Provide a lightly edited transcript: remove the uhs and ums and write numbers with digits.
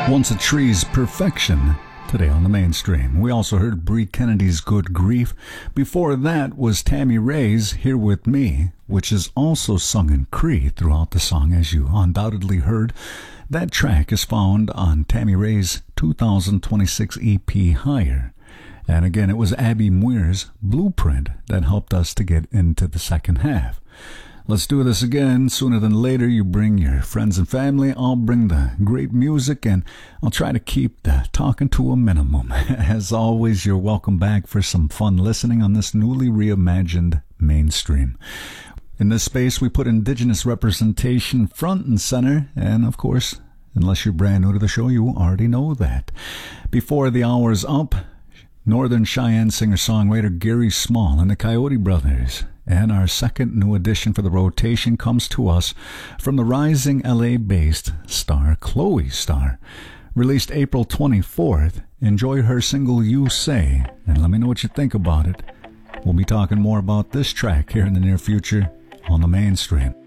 Once a Tree's Perfection, today on the mainstream. We also heard Bree Kennedy's Good Grief. Before that was Tammy Rae's Here With Me, which is also sung in Cree throughout the song, as you undoubtedly heard. That track is found on Tammy Rae's 2026 EP, Higher. And again, it was Abby Muir's Blueprint that helped us to get into the second half. Let's do this again. Sooner than later, you bring your friends and family. I'll bring the great music, and I'll try to keep the talking to a minimum. As always, you're welcome back for some fun listening on this newly reimagined mainstream. In this space, we put Indigenous representation front and center, and of course, unless you're brand new to the show, you already know that. Before the hour's up, Northern Cheyenne singer-songwriter Gary Small and the Coyote Brothers. And our second new addition for the rotation comes to us from the rising LA-based star Chloe Star. Released April 24th, enjoy her single You Say, and let me know what you think about it. We'll be talking more about this track here in the near future on the mainstream.